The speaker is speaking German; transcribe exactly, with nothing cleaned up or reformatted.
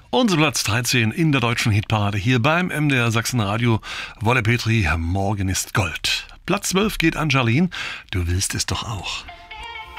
Unser Platz dreizehn in der deutschen Hitparade hier beim M D R Sachsenradio. Wolle Petri, Morgen ist Gold. Platz zwölf geht an Charlene, du willst es doch auch.